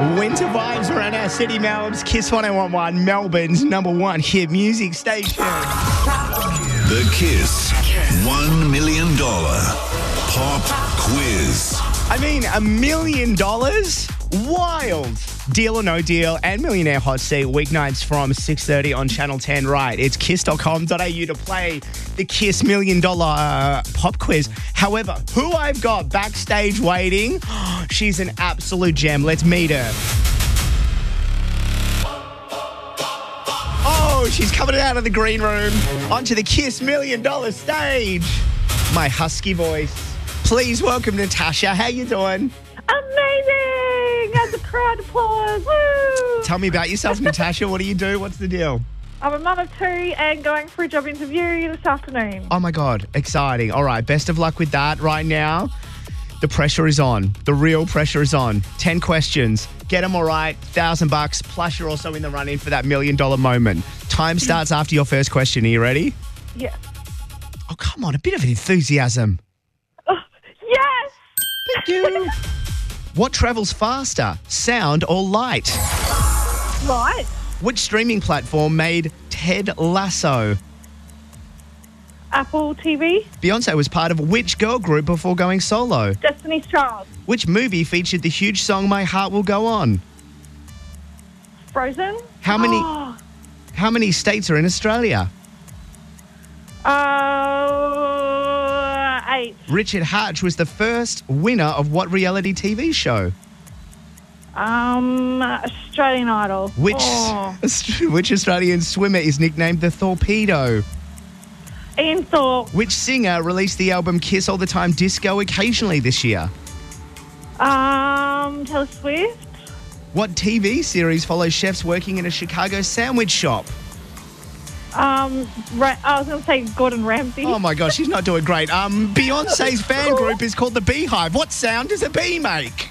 Winter vibes around our city, Melbs. Kiss 1011, Melbourne's number one hit music station. The Kiss $1 million pop quiz. I mean, $1 million? Wild. Deal or No Deal and Millionaire Hot Seat weeknights from 6:30 on Channel 10. Right, it's kiss.com.au to play the Kiss $1 million pop quiz. However, who I've got backstage waiting, she's an absolute gem. Let's meet her. Oh, she's coming out of the green room onto the Kiss $1 million stage. My husky voice. Please welcome Natasha. How you doing? Amazing! As a crowd applause. Woo! Tell me about yourself, Natasha. What do you do? What's the deal? I'm a mum of two and going for a job interview this afternoon. Oh, my God. Exciting. All right. Best of luck with that right now. The pressure is on. The real pressure is on. 10 questions. Get them all right. $1,000 plus you're also in the run-in for that $1 million moment. Time starts after your first question. Are you ready? Yes. Oh, come on. A bit of enthusiasm. Oh, yes! Thank you. What travels faster, sound or light? Right. Which streaming platform made Ted Lasso? Apple TV. Beyonce was part of which girl group before going solo? Destiny's Child. Which movie featured the huge song My Heart Will Go On? Frozen. How many states are in Australia? 8. Richard Hatch was the first winner of what reality TV show? Australian Idol. Which Australian swimmer is nicknamed the Torpedo? Ian Thorpe. Which singer released the album Kiss All the Time Disco occasionally this year? Taylor Swift. What TV series follows chefs working in a Chicago sandwich shop? I was going to say Gordon Ramsay. Oh my gosh, she's not doing great. Beyonce's fan group is called the Beehive. What sound does a bee make?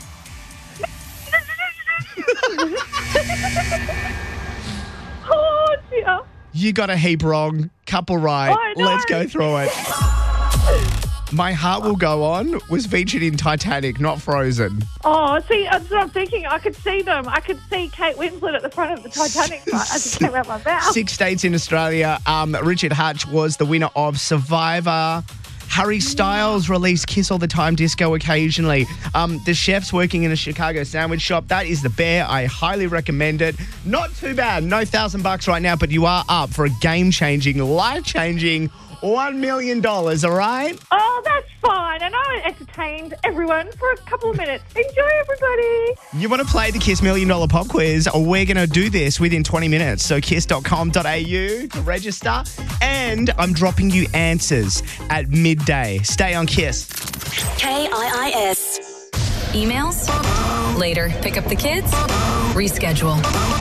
Oh, dear. You got a heap wrong. Couple right. I know. Let's go through it. My Heart Will Go On was featured in Titanic, not Frozen. Oh, see, that's what I'm thinking. I could see them. I could see Kate Winslet at the front of the Titanic as it came out my mouth. 6 states in Australia. Richard Hatch was the winner of Survivor. Harry Styles released Kiss All the Time Disco occasionally. The chef's working in a Chicago sandwich shop. That is The Bear. I highly recommend it. Not too bad. No $1,000 right now, but you are up for a game-changing, life-changing $1 million, all right? Oh, that's fine. And I entertained everyone for a couple of minutes. Enjoy, everybody. You want to play the Kiss $1 million pop quiz? We're going to do this within 20 minutes. So kiss.com.au to register. And I'm dropping you answers at midday. Stay on Kiss. KIIS. Emails? Later. Pick up the kids? Reschedule.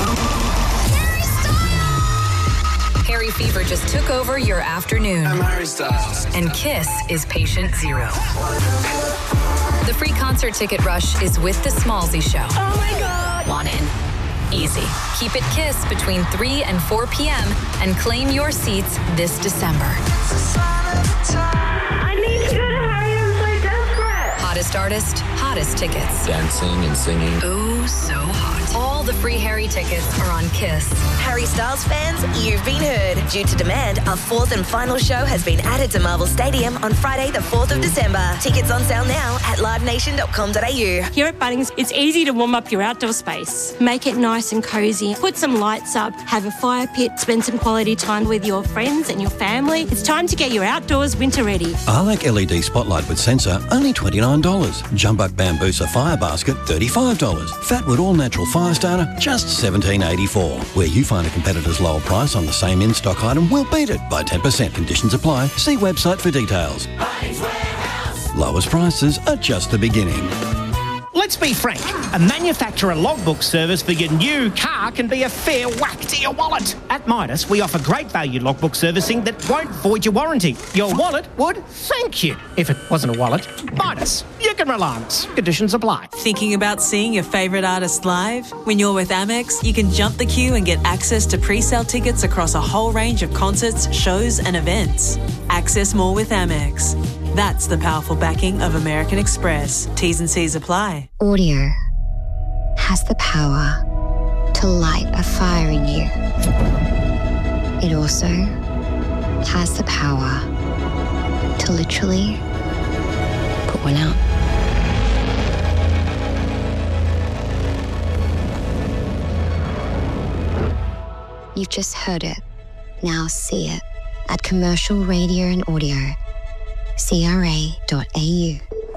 Harry Fever just took over your afternoon. I'm Harry Styles. And Kiss is patient zero. The free concert ticket rush is with The Smallzy Show. Oh, my God. Want in? Easy. Keep it Kiss between 3 and 4 p.m. and claim your seats this December. I need to go to Harry. I'm so desperate. Hottest artist, hottest tickets. Dancing and singing. Oh, so hot. All the free Harry tickets are on Kiss. Harry Styles fans, you've been heard. Due to demand, a fourth and final show has been added to Marvel Stadium on Friday the 4th of December. Tickets on sale now at livenation.com.au. Here at Bunnings, it's easy to warm up your outdoor space. Make it nice and cosy. Put some lights up, have a fire pit, spend some quality time with your friends and your family. It's time to get your outdoors winter ready. Arlac LED spotlight with sensor, only $29. Jumbuck Bambusa fire basket, $35. Fatwood all natural fire starter, just $17.84. Where you find a competitor's lower price on the same in-stock item, we'll beat it by 10%. Conditions apply. See website for details. Lowest prices are just the beginning. Let's be frank, a manufacturer logbook service for your new car can be a fair whack to your wallet. At Midas, we offer great value logbook servicing that won't void your warranty. Your wallet would thank you. If it wasn't a wallet, Midas, you can rely on us. Conditions apply. Thinking about seeing your favourite artist live? When you're with Amex, you can jump the queue and get access to pre-sale tickets across a whole range of concerts, shows and events. Access more with Amex. That's the powerful backing of American Express. T's and C's apply. Audio. has the power to light a fire in you. It also has the power to literally put one out. You've just heard it. Now see it at Commercial Radio and Audio, CRA.au.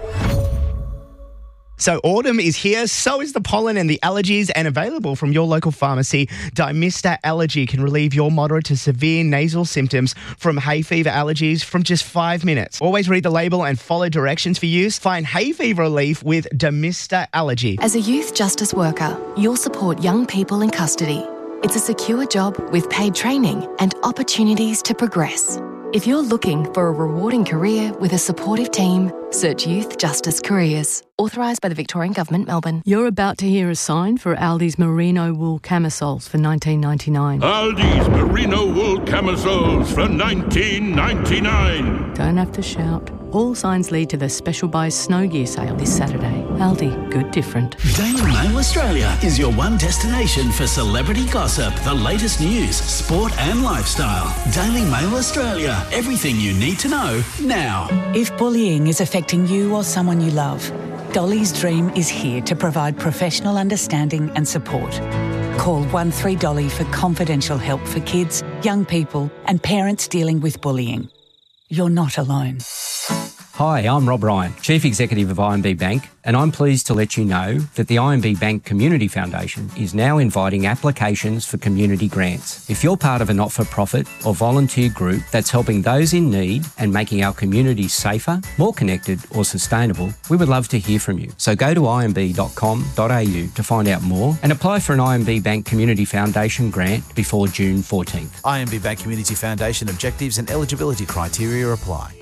So autumn is here, so is the pollen and the allergies, and available from your local pharmacy. Dymista Allergy can relieve your moderate to severe nasal symptoms from hay fever allergies from just 5 minutes. Always read the label and follow directions for use. Find hay fever relief with Dymista Allergy. As a youth justice worker, you'll support young people in custody. It's a secure job with paid training and opportunities to progress. If you're looking for a rewarding career with a supportive team, search Youth Justice Careers. Authorised by the Victorian Government, Melbourne. You're about to hear a sign for Aldi's merino wool camisoles for $19.99. Aldi's merino wool camisoles for $19.99. Don't have to shout. All signs lead to the Special Buys Snow Gear sale this Saturday. Aldi, good different. Daily Mail Australia is your one destination for celebrity gossip, the latest news, sport and lifestyle. Daily Mail Australia. Everything you need to know now. If bullying is affecting you or someone you love, Dolly's Dream is here to provide professional understanding and support. Call 13Dolly for confidential help for kids, young people and parents dealing with bullying. You're not alone. Hi, I'm Rob Ryan, Chief Executive of IMB Bank, and I'm pleased to let you know that the IMB Bank Community Foundation is now inviting applications for community grants. If you're part of a not-for-profit or volunteer group that's helping those in need and making our communities safer, more connected or sustainable, we would love to hear from you. So go to imb.com.au to find out more and apply for an IMB Bank Community Foundation grant before June 14th. IMB Bank Community Foundation objectives and eligibility criteria apply.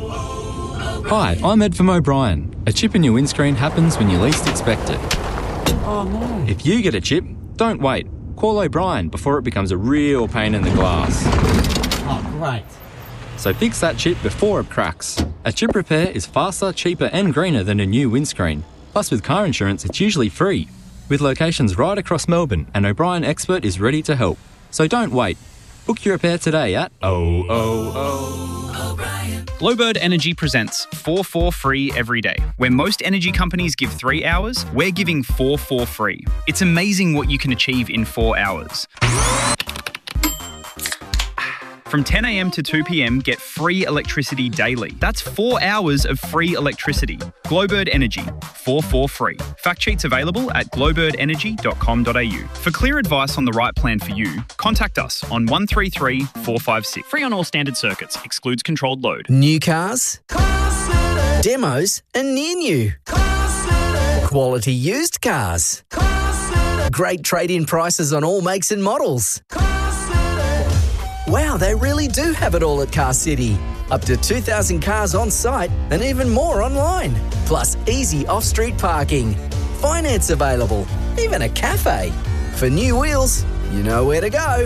Hi, I'm Ed from O'Brien. A chip in your windscreen happens when you least expect it. Oh no. If you get a chip, don't wait. Call O'Brien before it becomes a real pain in the glass. Oh, great. So fix that chip before it cracks. A chip repair is faster, cheaper and greener than a new windscreen. Plus with car insurance, it's usually free. With locations right across Melbourne, an O'Brien expert is ready to help. So don't wait. Book your repair today at O'Brien. Glowbird Energy presents 4 for free every day. Where most energy companies give 3 hours, we're giving 4 for free. It's amazing what you can achieve in 4 hours. From 10 a.m. to 2 p.m, get free electricity daily. That's 4 hours of free electricity. Glowbird Energy, 4 for free. Fact sheets available at glowbirdenergy.com.au. For clear advice on the right plan for you, contact us on 133 456. Free on all standard circuits, excludes controlled load. New cars, demos and near new. Quality used cars. Great trade-in prices on all makes and models. Wow, they really do have it all at Car City. Up to 2,000 cars on site and even more online. Plus easy off-street parking. Finance available. Even a cafe. For new wheels, you know where to go.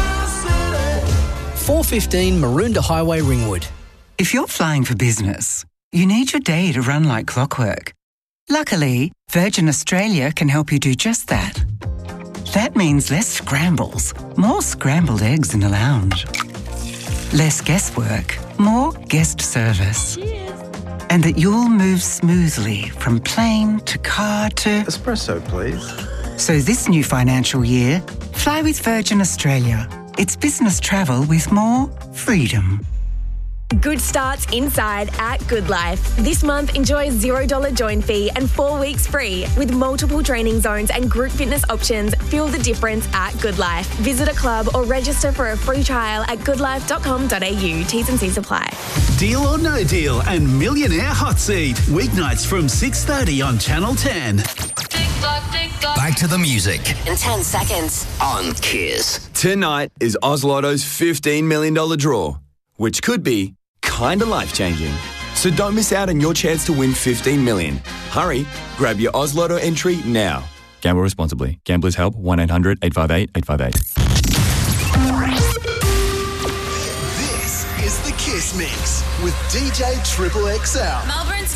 415 Maroondah Highway, Ringwood. If you're flying for business, you need your day to run like clockwork. Luckily, Virgin Australia can help you do just that. That means less scrambles, more scrambled eggs in the lounge. Less guesswork, more guest service. Cheers. And that you'll move smoothly from plane to car to... Espresso, please. So this new financial year, fly with Virgin Australia. It's business travel with more freedom. Good starts inside at Good Life. This month, enjoy a $0 join fee and 4 weeks free. With multiple training zones and group fitness options, feel the difference at Good Life. Visit a club or register for a free trial at goodlife.com.au. T's and C's apply. Deal or No Deal and Millionaire Hot Seat. Weeknights from 6:30 on Channel 10. Back to the music. In 10 seconds. On Kiss. Tonight is Oz Lotto's $15 million draw, which could be kinda life-changing. So don't miss out on your chance to win $15 million. Hurry, grab your Oz Lotto entry now. Gamble responsibly. Gamblers Help 1-800-858-858. This is the Kiss Mix with DJ Triple XL. Melbourne's